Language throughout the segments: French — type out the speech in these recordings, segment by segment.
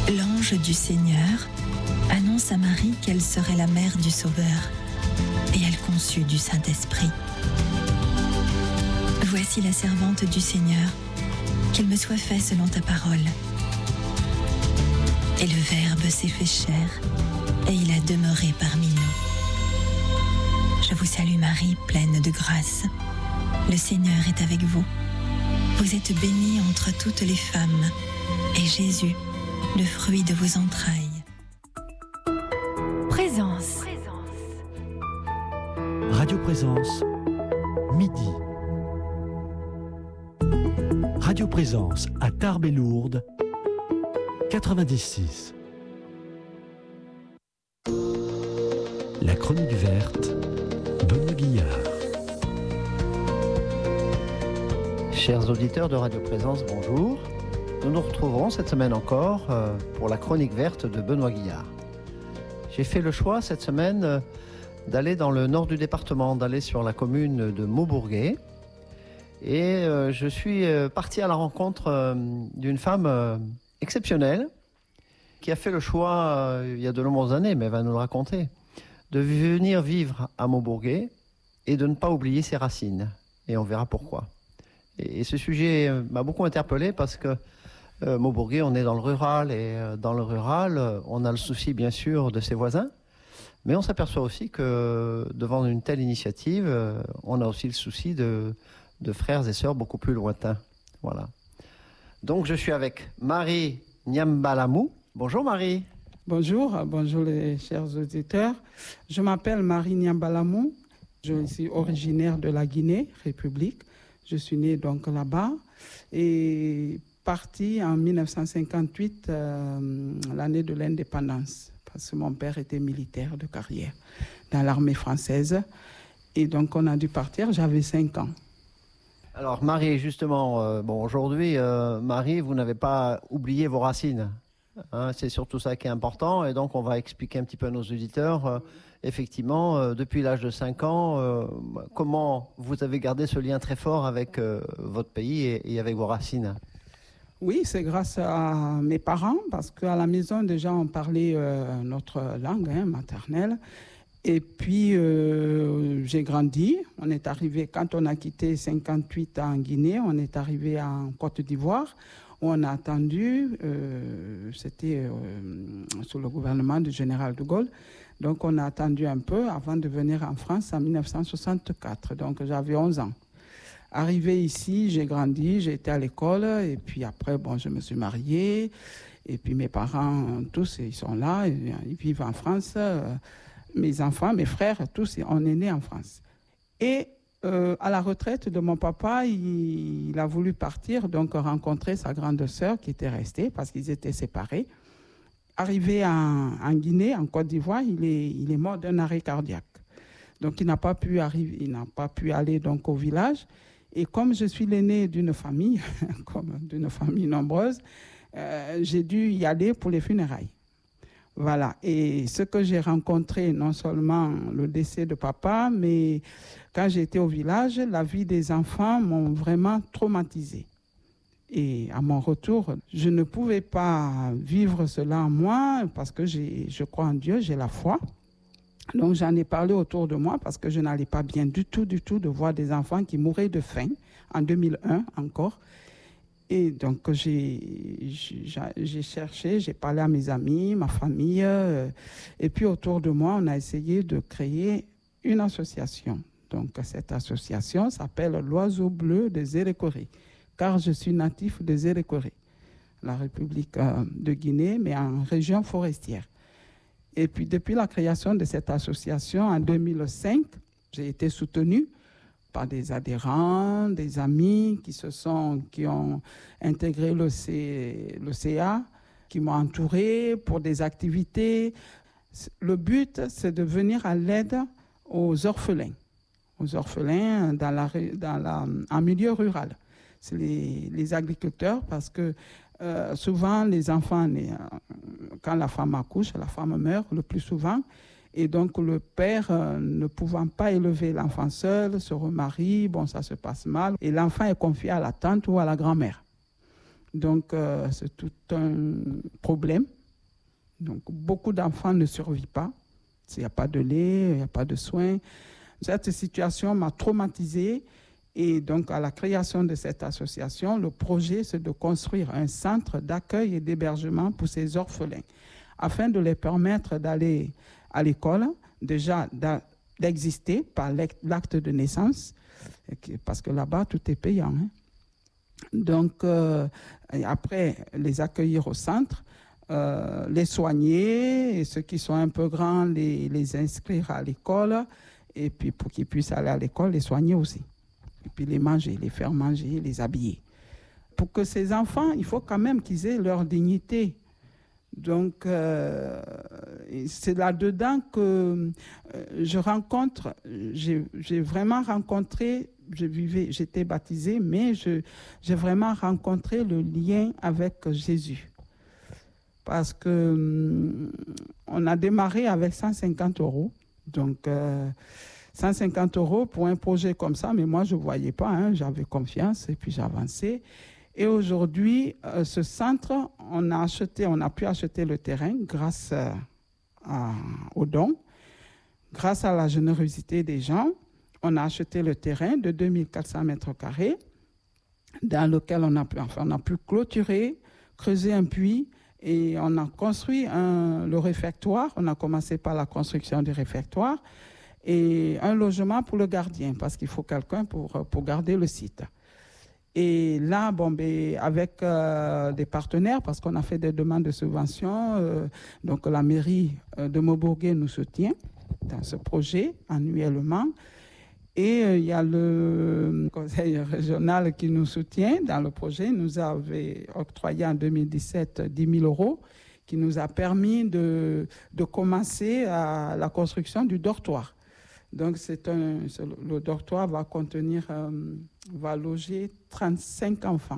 L'ange du Seigneur annonce à Marie qu'elle serait la mère du Sauveur, et elle conçut du Saint-Esprit. Voici la servante du Seigneur, qu'il me soit fait selon ta parole. Et le Verbe s'est fait chair, et il a demeuré parmi nous. Je vous salue Marie, pleine de grâce. Le Seigneur est avec vous. Vous êtes bénie entre toutes les femmes, et Jésus, le fruit de vos entrailles. Présence. Radio Présence, midi. Radio Présence à Tarbes et Lourdes, 96. La chronique verte, Benoît Guillard. Chers auditeurs de Radio Présence, bonjour. Nous nous retrouverons cette semaine encore pour la chronique verte de Benoît Guillard. J'ai fait le choix cette semaine d'aller dans le nord du département, d'aller sur la commune de Maubourguet. Et je suis parti à la rencontre d'une femme exceptionnelle qui a fait le choix, il y a de nombreuses années, mais elle va nous le raconter, de venir vivre à Maubourguet et de ne pas oublier ses racines. Et on verra pourquoi. Et ce sujet m'a beaucoup interpellé parce que Maubourguet, on est dans le rural, et dans le rural, on a le souci bien sûr de ses voisins, mais on s'aperçoit aussi que devant une telle initiative, on a aussi le souci de frères et sœurs beaucoup plus lointains. Voilà. Donc je suis avec Marie Nyambalamou. Bonjour Marie. Bonjour les chers auditeurs. Je m'appelle Marie Nyambalamou. Je suis originaire de la Guinée, République. Je suis née donc là-bas et partie en 1958, l'année de l'indépendance, parce que mon père était militaire de carrière dans l'armée française. Et donc on a dû partir, j'avais 5 ans. Alors Marie, justement, aujourd'hui, Marie, vous n'avez pas oublié vos racines. Hein, c'est surtout ça qui est important. Et donc on va expliquer un petit peu à nos auditeurs, effectivement, depuis l'âge de 5 ans, comment vous avez gardé ce lien très fort avec votre pays et avec vos racines. Oui, c'est grâce à mes parents, parce qu'à la maison, déjà, on parlait notre langue maternelle. Et puis, j'ai grandi. On est arrivé, quand on a quitté 58 en Guinée, on est arrivé en Côte d'Ivoire, où on a attendu, c'était sous le gouvernement du général de Gaulle. Donc, on a attendu un peu avant de venir en France en 1964. Donc, j'avais 11 ans. Arrivé ici, j'ai grandi, j'ai été à l'école et puis après, je me suis mariée et puis mes parents, tous, ils sont là, ils vivent en France. Mes enfants, mes frères, tous, on est nés en France. Et à la retraite de mon papa, il a voulu partir, donc rencontrer sa grande sœur qui était restée parce qu'ils étaient séparés. Arrivé en Guinée, en Côte d'Ivoire, il est mort d'un arrêt cardiaque. Donc il n'a pas pu aller donc au village. Et comme je suis l'aîné d'une famille, nombreuse, j'ai dû y aller pour les funérailles. Voilà. Et ce que j'ai rencontré, non seulement le décès de papa, mais quand j'étais au village, la vie des enfants m'ont vraiment traumatisée. Et à mon retour, je ne pouvais pas vivre cela en moi parce que je crois en Dieu, j'ai la foi. Donc j'en ai parlé autour de moi parce que je n'allais pas bien du tout de voir des enfants qui mouraient de faim, en 2001 encore. Et donc j'ai cherché, j'ai parlé à mes amis, ma famille, et puis autour de moi, on a essayé de créer une association. Donc cette association s'appelle l'Oiseau bleu de Zérékoré, car je suis natif de Zérékoré, la République de Guinée, mais en région forestière. Et puis, depuis la création de cette association en 2005, j'ai été soutenue par des adhérents, des amis qui ont intégré le CA, qui m'ont entouré pour des activités. Le but, c'est de venir à l'aide aux orphelins en milieu rural. C'est les agriculteurs parce que souvent, les enfants, quand la femme accouche, la femme meurt le plus souvent. Et donc, le père, ne pouvant pas élever l'enfant seul, se remarie, ça se passe mal. Et l'enfant est confié à la tante ou à la grand-mère. Donc, c'est tout un problème. Donc, beaucoup d'enfants ne survivent pas. S'il n'y a pas de lait, il n'y a pas de soins. Cette situation m'a traumatisée. Et donc, à la création de cette association, le projet, c'est de construire un centre d'accueil et d'hébergement pour ces orphelins, afin de les permettre d'aller à l'école, déjà d'exister par l'acte de naissance, parce que là-bas, tout est payant. Hein. Donc, après, les accueillir au centre, les soigner, et ceux qui sont un peu grands, les inscrire à l'école, et puis pour qu'ils puissent aller à l'école, les soigner aussi. Et puis les manger, les faire manger, les habiller. Pour que ces enfants, il faut quand même qu'ils aient leur dignité. Donc, c'est là-dedans que j'ai vraiment rencontré, j'étais baptisée, mais j'ai vraiment rencontré le lien avec Jésus. Parce que on a démarré avec 150 €. Donc, 150 € pour un projet comme ça, mais moi, je ne voyais pas, hein, j'avais confiance et puis j'avançais. Et aujourd'hui, ce centre, on a pu acheter le terrain grâce aux dons, grâce à la générosité des gens. On a acheté le terrain de 2400 mètres carrés dans lequel on a pu clôturer, creuser un puits et on a construit le réfectoire. On a commencé par la construction du réfectoire et un logement pour le gardien parce qu'il faut quelqu'un pour garder le site. Et là, avec des partenaires, parce qu'on a fait des demandes de subventions, donc la mairie de Maubourguet nous soutient dans ce projet annuellement. Et il y a le conseil régional qui nous soutient dans le projet. Il nous avait octroyé en 2017 10 000 € qui nous a permis de commencer à la construction du dortoir. Donc, le dortoir va loger 35 enfants.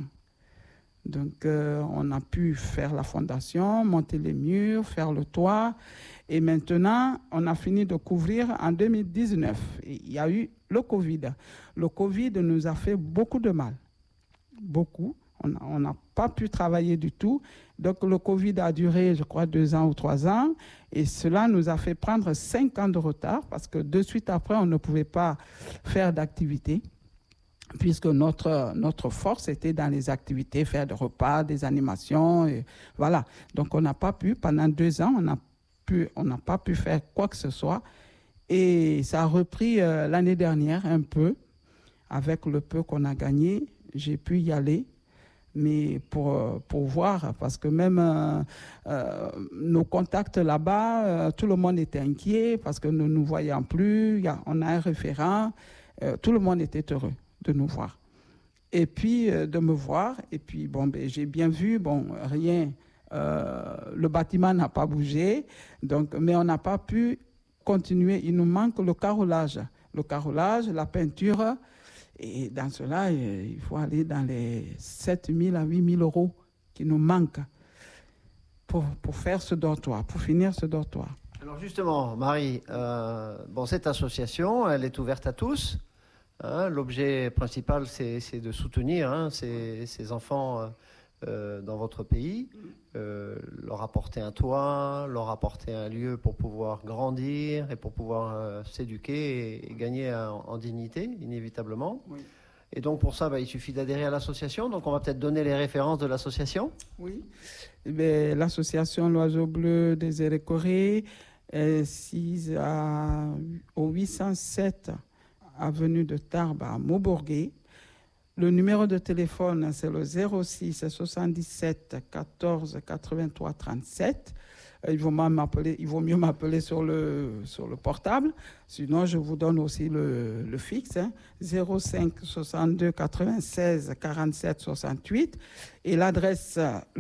Donc, on a pu faire la fondation, monter les murs, faire le toit. Et maintenant, on a fini de couvrir en 2019. Il y a eu le Covid. Le Covid nous a fait beaucoup de mal. Beaucoup. On n'a pas pu travailler du tout. Donc, le Covid a duré, je crois, 2 ans ou 3 ans. Et cela nous a fait prendre 5 ans de retard parce que de suite après, on ne pouvait pas faire d'activité puisque notre force était dans les activités, faire des repas, des animations. Et voilà. Donc, on n'a pas pu, pendant 2 ans, on n'a pas pu faire quoi que ce soit. Et ça a repris l'année dernière un peu. Avec le peu qu'on a gagné, j'ai pu y aller. Mais pour voir, parce que même nos contacts là-bas, tout le monde était inquiet parce que nous ne nous voyions plus. On a un référent. Tout le monde était heureux de nous voir. Et puis, de me voir. Et puis, j'ai bien vu, rien. Le bâtiment n'a pas bougé. Donc, mais on n'a pas pu continuer. Il nous manque le carrelage. Le carrelage, la peinture. Et dans cela, il faut aller dans les 7 000 à 8 000 € qui nous manquent pour faire ce dortoir, pour finir ce dortoir. Alors justement, Marie, cette association, elle est ouverte à tous. Hein, l'objet principal, c'est de soutenir ces enfants dans votre pays, leur apporter un toit, leur apporter un lieu pour pouvoir grandir et pour pouvoir s'éduquer et gagner en dignité, inévitablement. Oui. Et donc pour ça, il suffit d'adhérer à l'association. Donc on va peut-être donner les références de l'association. Oui, l'association L'Oiseau Bleu des Hérécorées est assise au 807 avenue de Tarbes à Maubourguet. Le numéro de téléphone, c'est le 06 77 14 83 37. Il vaut mieux m'appeler sur le portable. Sinon, je vous donne aussi le fixe, 05 62 96 47 68. Et l'adresse,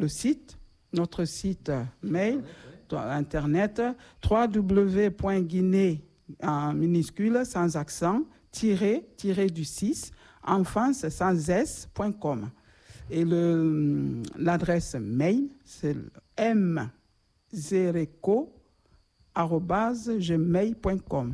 notre site mail, internet, www.guinée en minuscule, sans accent, tiré du 6, enfance sans s.com. Et l'adresse mail, c'est mzereko@gmail.com.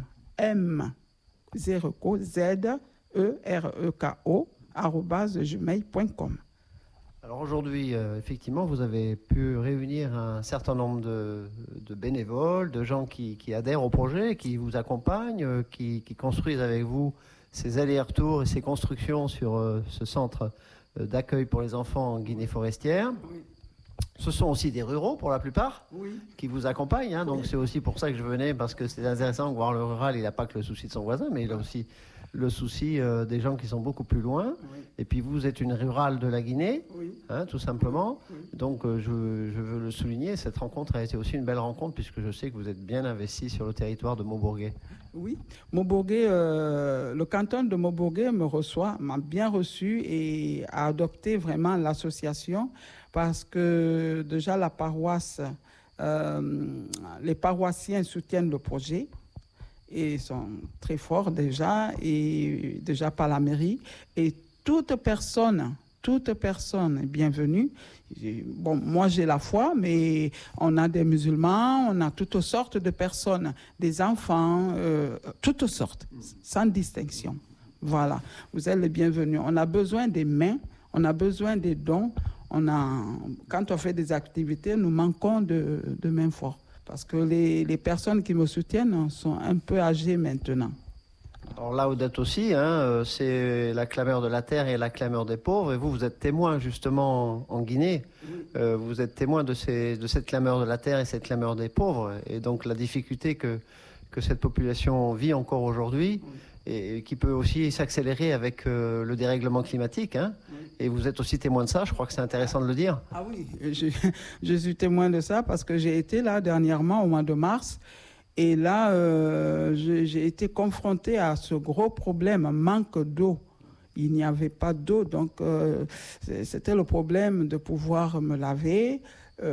mzereko@gmail.com. Alors aujourd'hui, effectivement, vous avez pu réunir un certain nombre de bénévoles, de gens qui adhèrent au projet, qui vous accompagnent, qui construisent avec vous ces allers-retours et ces constructions sur ce centre d'accueil pour les enfants en Guinée forestière. Oui. Ce sont aussi des ruraux pour la plupart Oui. qui vous accompagnent. Hein, donc c'est aussi pour ça que je venais, parce que c'est intéressant de voir le rural. Il n'a pas que le souci de son voisin, mais il a aussi le souci des gens qui sont beaucoup plus loin. Oui. Et puis vous êtes une rurale de la Guinée, Oui. hein, tout simplement. Oui. Donc je veux le souligner, cette rencontre a été aussi une belle rencontre, puisque je sais que vous êtes bien investi sur le territoire de Maubourguet. Oui, Maubourguet, le canton de Maubourguet m'a bien reçu et a adopté vraiment l'association, parce que déjà la paroisse, les paroissiens soutiennent le projet et sont très forts déjà par la mairie, et toute personne est bienvenue. Bon, moi j'ai la foi, mais on a des musulmans, on a toutes sortes de personnes, des enfants, toutes sortes, sans distinction. Voilà, vous êtes les bienvenus. On a besoin des mains, on a besoin des dons. Quand on fait des activités, nous manquons de mains fortes, parce que les personnes qui me soutiennent sont un peu âgées maintenant. Alors là, Odette aussi, hein, c'est la clameur de la terre et la clameur des pauvres. Et vous êtes témoin justement en Guinée. Vous êtes témoin de cette clameur de la terre et cette clameur des pauvres. Et donc la difficulté que cette population vit encore aujourd'hui, et qui peut aussi s'accélérer avec le dérèglement climatique. Hein. Et vous êtes aussi témoin de ça, je crois que c'est intéressant de le dire. Ah oui, je suis témoin de ça, parce que j'ai été là dernièrement au mois de mars. Et là, j'ai été confrontée à ce gros problème, manque d'eau. Il n'y avait pas d'eau, donc c'était le problème de pouvoir me laver,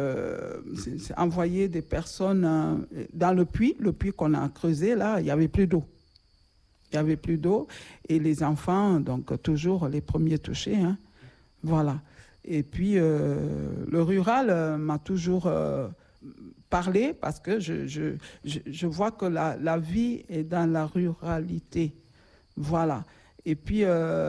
envoyer des personnes dans le puits qu'on a creusé, là, il n'y avait plus d'eau. Il n'y avait plus d'eau, et les enfants, donc toujours les premiers touchés, hein, voilà. Et puis, le rural m'a toujours parlé, parce que je vois que la vie est dans la ruralité, voilà. Et puis,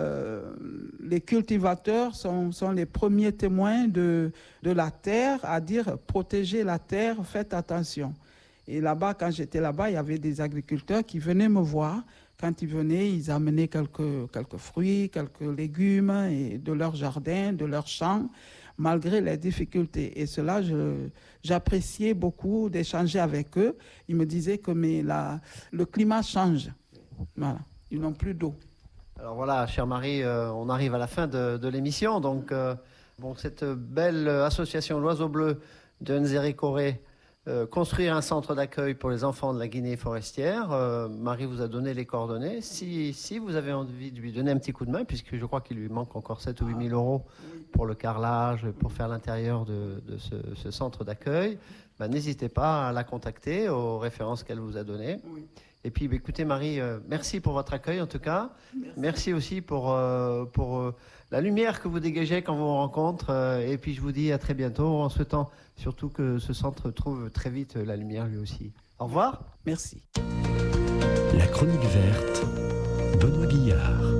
les cultivateurs sont les premiers témoins de la terre, à dire protégez la terre, faites attention. Et là-bas, quand j'étais là-bas, il y avait des agriculteurs qui venaient me voir. Quand ils venaient, ils amenaient quelques fruits, quelques légumes et de leur jardin, de leur champ, malgré les difficultés. Et cela, j'appréciais beaucoup d'échanger avec eux. Ils me disaient que le climat change. Voilà, ils n'ont plus d'eau. Alors voilà, chère Marie, on arrive à la fin de l'émission. Donc, cette belle association L'Oiseau Bleu de Nzeri Koré, construire un centre d'accueil pour les enfants de la Guinée forestière. Marie vous a donné les coordonnées. Si vous avez envie de lui donner un petit coup de main, puisque je crois qu'il lui manque encore 7 ou 8 000 euros pour le carrelage, pour faire l'intérieur de ce centre d'accueil, n'hésitez pas à la contacter aux références qu'elle vous a données. Oui. Et puis, écoutez, Marie, merci pour votre accueil en tout cas. Merci aussi pour la lumière que vous dégagez quand vous vous rencontrez. Et puis, je vous dis à très bientôt, en souhaitant surtout que ce centre trouve très vite la lumière lui aussi. Au revoir. Merci. La chronique verte, Benoît Guillard.